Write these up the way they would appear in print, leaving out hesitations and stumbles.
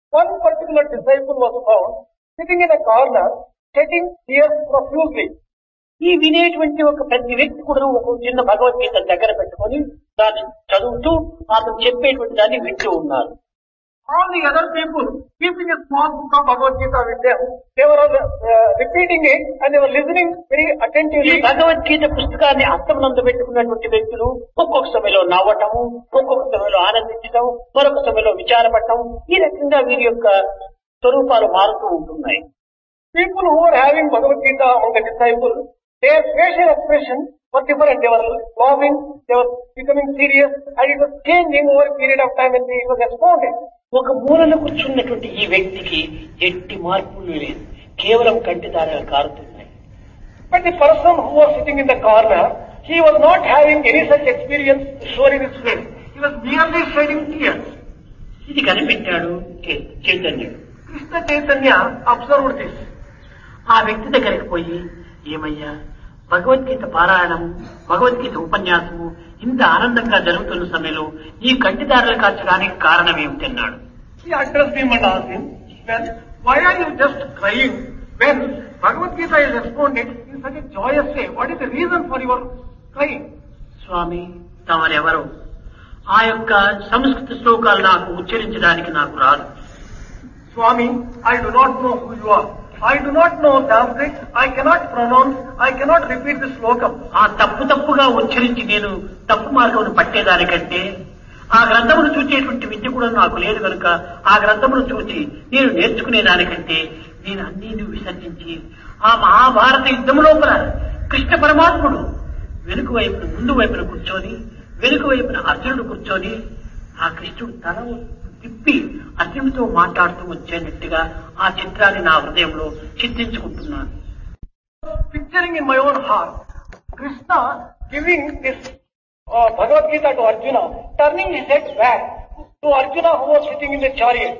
One particular disciple was found sitting in a corner, shedding tears profusely. ఈ వినేటువంటి ఒక ప్రతి వ్యక్తి కూడా ఒక చిన్న భగవద్గీత దగ్గర పెట్టుకొని దాన్ని చదువుతూ అతను చెప్పేటువంటి దాన్ని వింటూ ఉన్నారు. All the other people, keeping a small book of Bhagavad Gita with them, they were repeating it and they were listening very ఈ attentively. భగవద్గీత పుస్తకాన్ని హస్తమునందు పెట్టుకున్నటువంటి వ్యక్తులు ఒక్కొక్క సమయంలో నవ్వటము, ఒక్కొక్క సమయంలో ఆనందించటం, మరొక సమయంలో విచారపడటం, ఈ రకంగా వీరి యొక్క స్వరూపాలు మారుతూ ఉంటున్నాయి. People who were having Bhagavad Gita among the disciples, their facial expression was different. They were laughing, they were becoming serious, and it was changing over a period of time when it was expounded. ఒక మూలలో కూర్చున్నటువంటి ఈ వ్యక్తికి ఎట్టి మార్పులు లేదు, కేవలం కంటిదారాలు కారుతున్నాయి. But the person who was sitting in the corner, he was not having any such experience shown in his face. He was merely shedding tears. ఇది కనిపెట్టాడు చైతన్యుడు. Krishna Chaitanya observed this. ఆ వ్యక్తి దగ్గరికి పోయి, ఏమయ్యా భగవద్గీత పారాయణం, భగవద్గీత ఉపన్యాసము ఇంత ఆనందంగా జరుగుతున్న సమయంలో ఈ కంటిదారులు కార్చడానికి కారణం ఏమిటన్నాడు. He addressed him and asked him, well, why are you just crying when Bhagavad Gita is expounded in such a joyous way? What is the reason for your crying? స్వామి తమరెవరు? ఆ యొక్క సంస్కృత శ్లోకాలు నాకు ఉచ్చరించడానికి నాకు రాదు. Swami, I do not know who you are. I do not know Sanskrit. I cannot pronounce. I cannot repeat the slokam. ఆ తప్పుగా ఉచ్చరించి నేను తప్పు మార్గమును పట్టేదానికంటే ఆ గ్రంథమును చూచేటువంటి విద్య కూడా నాకు లేదు కనుక ఆ గ్రంథమును చూచి నేను నేర్చుకునేదానికంటే నేను అన్నీ విసర్జించి ఆ మహాభారత యుద్ధము లోపల కృష్ణ పరమాత్ముడు వెనుక వైపున ముందు వైపున కూర్చొని, వెనుక వైపున అర్జునుడు కూర్చొని ఆ కృష్ణుడు తల తిప్పి అర్జునుడితో మాట్లాడుతూ వచ్చేటట్టుగా ఆ చిత్రాన్ని నా హృదయంలో చిత్రించుకుంటున్నాను. Picturing in my own heart, Krishna giving this Bhagavad Gita to Arjuna, turning his head back to Arjuna who was sitting in the chariot.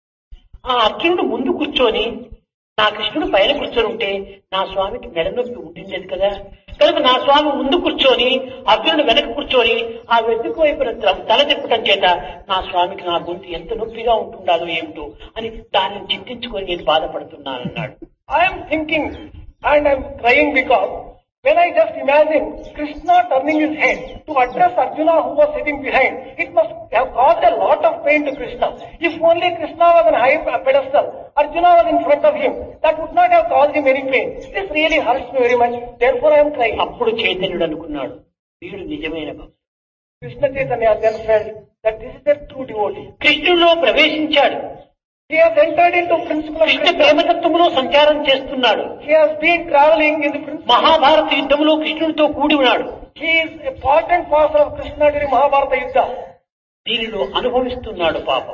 ఆ అర్జునుడు ముందు కూర్చొని నా కృష్ణుడు పైన కూర్చొని ఉంటే నా స్వామికి మెడ నొప్పి ఉండింది కదా, కనుక నా స్వామి ముందు కూర్చొని అర్జునుడు వెనక కూర్చొని ఆ వెనుక వైపున తల తిప్పటం చేత నా స్వామికి నా గొంతు ఎంత నొప్పిగా ఉంటుండాలో ఏమిటో అని దానిని చింతించుకొని నేను బాధపడుతున్నానన్నాడు. I am thinking and I am crying because when I just imagine Krishna turning his head to address Arjuna who was sitting behind, it must have caused a lot of pain to Krishna. If only Krishna was on a high pedestal, Arjuna was in front of him, that would not have caused him any pain. This really hurts me very much, therefore I am crying. అప్పుడు చైతన్యుడు అనుకున్నాడు, వీడు నిజమైన భక్తుడు. Krishna Chaitanya then felt that this is a true devotee. కృష్ణుడిలో ప్రవేశించాడు. He has entered into principle of Krishna Krishna. ప్రేమతత్వంలో సంచారం చేస్తున్నాడు. He has been traveling in the principle. Mahabharata యుద్ధంలో కృష్ణుడితో కూడి ఉన్నాడు. He is a part and parcel of Krishna during Mahabharata Yuddha. దీనిలో అనుభవిస్తున్నాడు పాపం.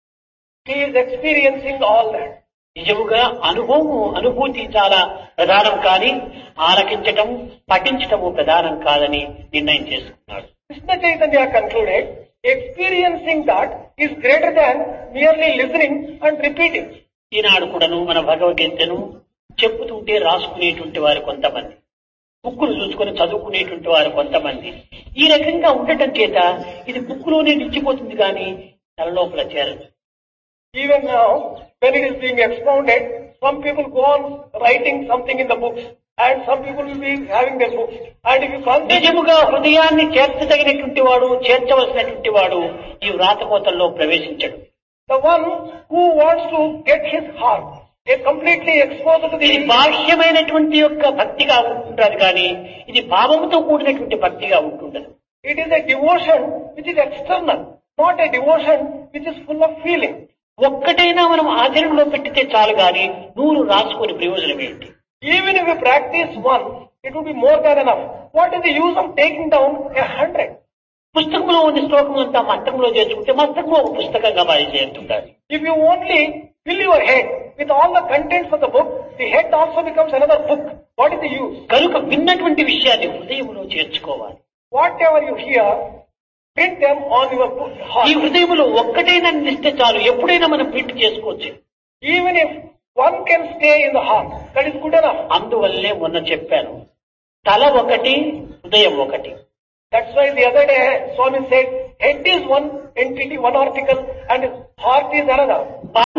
He is experiencing all that. నిజముగా అనుభూతి చాలా ప్రధానం కానీ ఆలకించటం, పఠించటము ప్రధానం కాదని నిర్ణయం చేసుకున్నాడు. Krishna Chaitanya concluded, experiencing that is greater than merely listening and repeating. ఈనాడు కూడాను మన భగవద్గీతను చెప్పుతుంటే రాసుకునేటువంటి వారు కొంతమంది, బుక్కులు చూసుకొని చదువుకునేటువంటి వారు కొంతమంది. ఈ రకంగా ఉండటం చేత ఇది బుక్కులోనే నిలిచిపోతుంది కానీ తన లోపల చేరదు. Even now, when it is being expounded, some people go on writing something in the books and some people will be having their books. And if you concentrate, నిజముగా హృదయాన్ని చేర్చదగినటువంటి వాడు, చేర్చవలసినటువంటి వాడు ఈ వ్రాతకోతల్లో ప్రవేశించడు. the one who wants to get his heart completely exposed to ఇది the బాహ్యమైనటువంటి యొక్క భక్తిగా ఉంటుంటారు కానీ ఇది భావముతో కూడినటువంటి భక్తిగా ఉంటుండదు. it is a devotion which is external, not a devotion which is full of feeling. ఒక్కటైనా మనం ఆచరణలో పెట్టితే చాలు గాని 100 రాసుకొని ప్రయోజనం ఏంటి? Even if we practice one, it will be more than enough. What is the use of taking down 100? పుస్తకంలో ఉన్న శ్లోకం అంతా మస్తకంలో చేర్చుకుంటే మస్తకంలో ఒక పుస్తకంగా మారిచేస్తుంటారు. If you only fill your head with all the contents of the book, the head also becomes another book. What is the use? కనుక విన్నటువంటి విషయాన్ని హృదయంలో చేర్చుకోవాలి. Whatever you hear, print them on your book ఈ heart. హృదయంలో ఒక్కటైనా నిలిస్తే చాలు, ఎప్పుడైనా మనం ప్రింట్ చేసుకోవచ్చు. Even if one can stay in the heart, that is good enough. అందువల్లే మొన్న చెప్పాను, తల ఒకటి, హృదయం ఒకటి. That's why the other day Swami said, head is one entity, one article, and heart is another.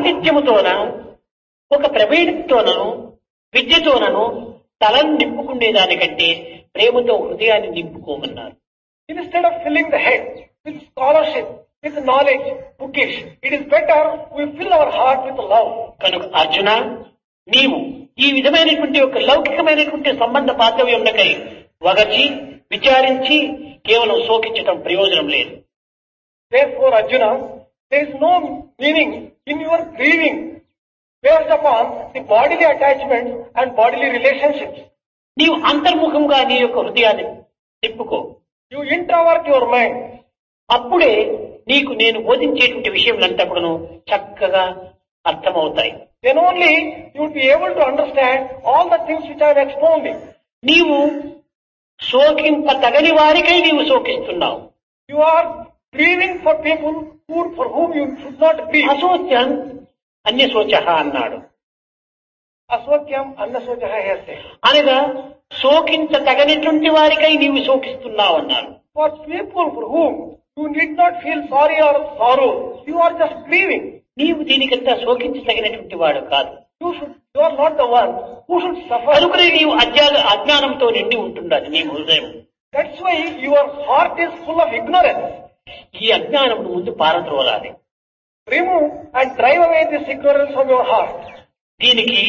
పాండిత్యముతోన ఒక ప్రవీణతోనను విద్యతోనను తలను నింపుకునేదానికంటే ప్రేమతో హృదయాన్ని నింపుకోమన్నారు. Instead of filling the head with scholarship, with knowledge, bookish, it is better we fill our heart with love. కనుక అర్జున, నీవు ఈ విధమైనటువంటి ఒక లౌకికమైనటువంటి సంబంధ బాంధవ్యంకై వగచి విచారించి కేవలం శోకించటం ప్రయోజనం లేదు. Therefore, Arjuna, there is no meaning in your grieving based upon the bodily attachments and bodily relationships. నీవు అంతర్ముఖంగా నీ యొక్క హృదయాన్ని తిప్పుకో. You introvert your mind. అప్పుడే నీకు నేను బోధించేటువంటి విషయములంతా కూడాను చక్కగా అర్థమవుతాయి. Then only you will be able to understand all the things which I am expounding. నీవు శోకింప తగని వారికై నీవు శోకిస్తున్నావు. You are grieving for people for whom you should not grieve. అశోచ్యం అన్యశోచః అన్నాడు. Aswakyam annasojah has said. అనగా శోకించ తగనటువంటి వారికై నీవు శోకిస్తున్నావు అన్నాడు. For people for whom you need not feel sorry or sorrow, you are just grieving. నీవు దీనికంతా శోకించ తగినటువంటి వాడు కాదు. You are not the one who should suffer. కనుకనే నీవు అజ్ఞానంతో నిండి ఉంటున్నది నీ హృదయం. That's why your heart is full of ignorance. ఈ అజ్ఞానమును ముందు పారద్రోలాలి. Remove and drive away this ignorance from your heart. దీనికి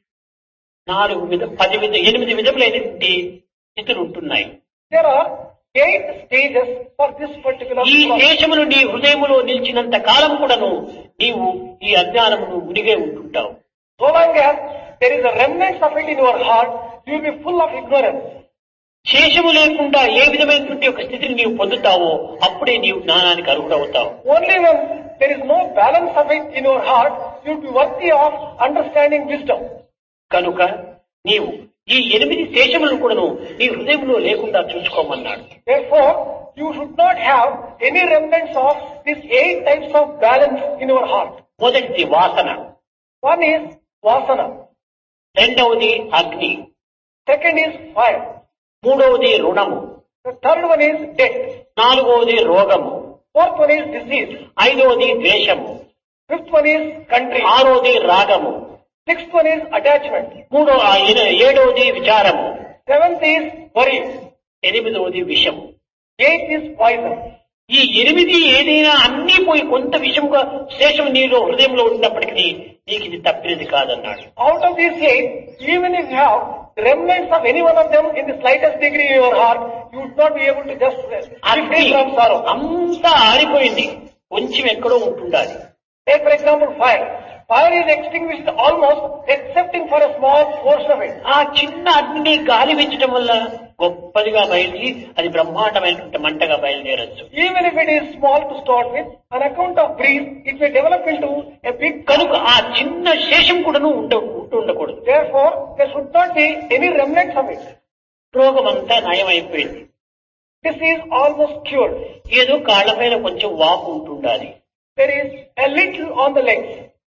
8 విధములైనటువంటి స్థితులు ఉంటున్నాయి. There are 8 stages for this particular ఈ process. శేషమును నీ హృదయములో నిలిచినంత కాలం కూడాను నీవు ఈ అజ్ఞానమును మునిగే ఉంటుంటావు. So long as there is a remnant of it in your heart, you will be full of ignorance. శేషము లేకుండా ఏ విధమైనటువంటి ఒక స్థితిని నీవు పొందుతావో అప్పుడే నీవు జ్ఞానానికి అర్హుడవుతావు. Only when there is no balance of it in your heart, you will be worthy of understanding wisdom. కనుక నీవు ఈ 8 శేషములను కూడాను నీ హృదయంలో లేకుండా చూసుకోమన్నాడు. Therefore, you should not have any remnants of these 8 types of balance in your heart. మొదటిది వాసన, One is vasana. రెండవది అగ్ని, Second is fire. మూడవది రుణము, The third one is death. నాలుగవది రోగము, Fourth one is disease. ఐదవది ద్వేషము, Fifth one is country. ఆరోది రాగము, Sixth one is attachment. ఏడవది విచారము, Seventh is worry. ఎనిమిదవది విషము. Eighth is poison. ఈ 8 ఏదైనా అన్నీ పోయి కొంత విషముగా శేషం నీలో హృదయంలో ఉన్నప్పటికీ నీకు ఇది తప్పినది కాదన్నాడు. Out of these 8, even if you have remnants of any one of them in the slightest degree in your heart, you would not be able to just be free from sorrow. అంతా ఆరిపోయింది, కొంచెం ఎక్కడో ఉంటుండాలి. Take for example fire. Fire is extinguished almost excepting for a small portion of it. ఆ చిన్న అగ్ని గాలి పెంచడం వల్ల గొప్పదిగా బయలుదేరి అది బ్రహ్మాండమైనటువంటి మంటగా బయలుదేరచ్చు. Even if it is small to start with, on account of breeze, it may develop into a big. కనుక ఆ చిన్న శేషం కూడాను ఉండకూడదు. Therefore, there should not be any remnants of it. రోగమంతా నయమైపోయింది, This is almost cured. ఏదో కాళ్లపైన కొంచెం వాపు ఉంటుండాలి. There is a little on the legs.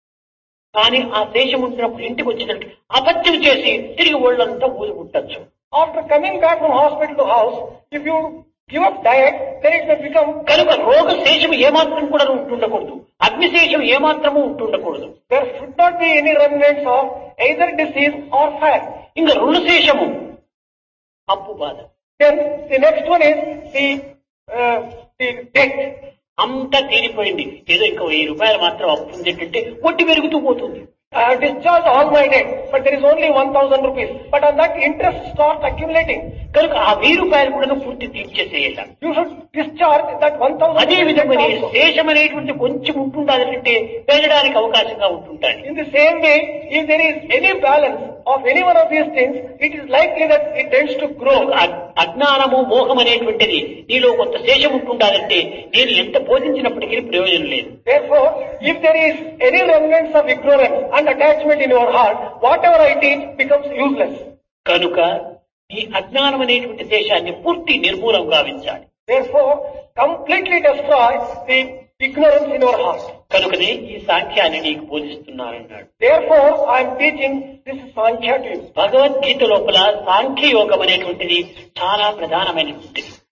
కానీ ఆ శేషం ఉంటున్నప్పుడు ఇంటికి వచ్చినట్టు అపత్యం చేసి తిరిగి ఒళ్ళంతా ఊది పుట్టచ్చు. After coming back from hospital to house, if you give up diet, then it may become. కనుక రోగ శేషం ఏమాత్రం కూడా ఉంటుండకూడదు, అగ్నిశేషం ఏమాత్రము ఉంటుండకూడదు. There should not be any remnants of either disease or fire. ఇంకా రుణశేషము అప్పు బాధ. Then the next one is the debt. అంతా తీరిపోయింది, ఏదో ఇంకా 1000 రూపాయలు మాత్రం అప్పు ఉంది అంటే వడ్డీ పెరుగుతూ పోతుంది. I have discharged all my debt, but there is only 1,000 rupees. But on that interest starts accumulating. కనుక ఆ 1000 రూపాయలు కూడా పూర్తి తీర్చేసేయాలి. You should discharge that 1,000. అదే విధంగా శేషం అనేటువంటి కొంచెం ఉంటుండాలంటే పెరగడానికి అవకాశంగా ఉంటుంటాయి. In the same way, if there is any balance of any one of these things, it is likely that it tends to grow. అజ్ఞానము మోహం అనేటువంటిది నీలో కొంత శేషం ఉంటుండాలంటే నేను ఎంత బోధించినప్పటికీ ప్రయోజనం లేదు. Therefore, if there is any remnants of ignorance and attachment in your heart, whatever I teach becomes useless. కనుక ఈ అజ్ఞానం అనేటువంటి శేషాన్ని పూర్తి నిర్మూలం గావించాలి. Therefore, completely destroy the ignorance in your heart. కనుకనే ఈ సాంఖ్యాన్ని నీకు బోధిస్తున్నానన్నాడు. Therefore, I am teaching this Sankhya to you. Bhagavad Gita లోపల సాంఖ్య యోగం అనేటువంటిది చాలా ప్రధానమైనటువంటిది.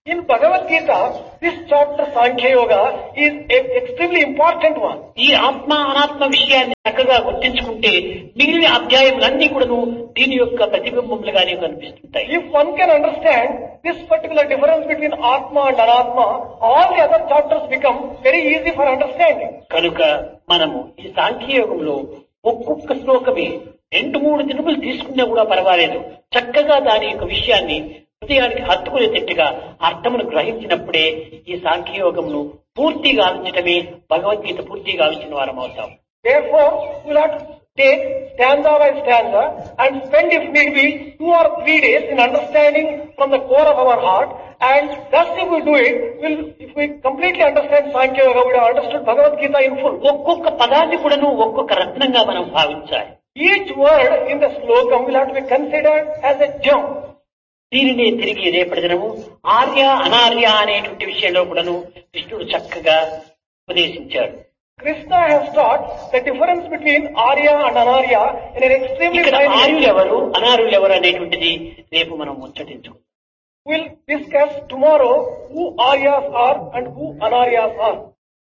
In Bhagavad Gita, this chapter Sankhya Yoga is an extremely important one. ఈ ఆత్మ అనాత్మ విషయాన్ని చక్కగా గుర్తించుకుంటే మిగిలిన అధ్యాయములన్నీ కూడాను దీని యొక్క ప్రతిబింబములుగానే కనిపిస్తుంటాయి. If one can understand this particular difference between Atma and Anatma, all the other chapters become very easy for understanding. కనుక మనము ఈ సాంఖ్యయోగంలో ఒక్కొక్క శ్లోకమే 2-3 దినములు తీసుకున్నా కూడా పర్వాలేదు. చక్కగా దాని యొక్క విషయాన్ని హృదయానికి హత్తుకునేటట్టుగా అర్థమును గ్రహించినప్పుడే ఈ సాంఖ్యయోగమును పూర్తిగా ఆలోచించటమే భగవద్గీత పూర్తిగా ఆలోచించిన వారం అవుతాం. Therefore, we will have to take stanza by stanza and spend, if need be, 2 or 3 days in understanding from the core of our heart. And thus, if we do it, if we completely understand Sankhya Yoga, we have understood Bhagavad Gita in full. ఒక్కొక్క పదాన్ని కూడాను ఒక్కొక్క రత్నంగా మనం భావించాలి. Each word in the slokam will have to be considered as a gem. దీనినే తిరిగి రేపటి దినము ఆర్య అనార్య అనేటువంటి విషయంలో కూడాను కృష్ణుడు చక్కగా ఉపదేశించాడు. Krishna has taught the difference between Arya and Anarya in an extremely ఇక్కడ fine way. ఆర్యులెవరు అనార్యులెవరు అనేటువంటిది రేపు మనం ముచ్చటించుకుందాం. We'll discuss tomorrow who Aryas are and who Anaryas are.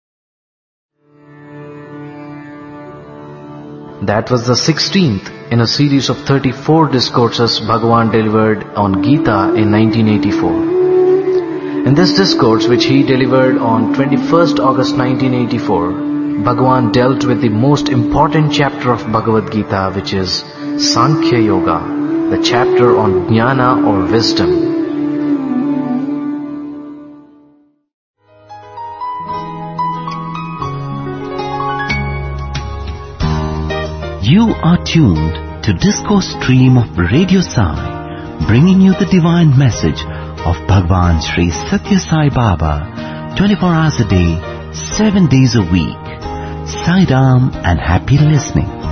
That was the 16th in a series of 34 discourses Bhagavan delivered on Gita in 1984. In this discourse, which he delivered on 21st August 1984, Bhagavan dealt with the most important chapter of Bhagavad Gita, which is Sankhya Yoga, the chapter on Jnana or wisdom. You are tuned to Discourse Stream of Radio Sai, bringing you the divine message of Bhagwan Sri Satya Sai Baba, 24 hours a day, 7 days a week. Sai Ram and happy listening.